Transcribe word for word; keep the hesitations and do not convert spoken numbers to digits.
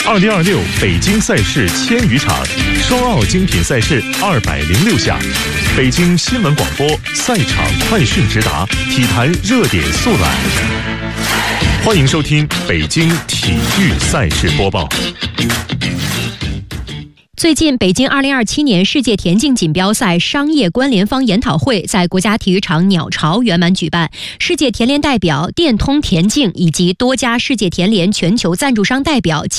二零二六北京赛事千余场，双奥精品赛事二百零六项。北京新闻广播赛场快讯直达，体坛热点速览。欢迎收听北京体育赛事播报。 最近，北京二零二七年世界田径锦标赛商业关联方研讨会在国家体育场鸟巢圆满举办。世界田联代表、电通田径以及多家世界田联全球赞助商代表